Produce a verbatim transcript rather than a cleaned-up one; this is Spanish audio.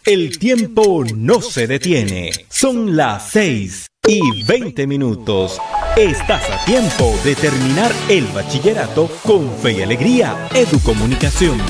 El tiempo no se detiene. Son las seis y veinte minutos. Estás a tiempo de terminar el bachillerato con Fe y Alegría Educomunicación.